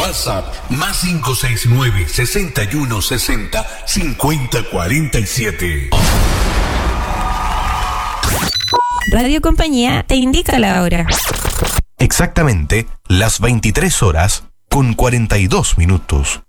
WhatsApp más 569 61 60 50 47. Radio Compañía te indica la hora. Exactamente las 23 horas con 42 minutos.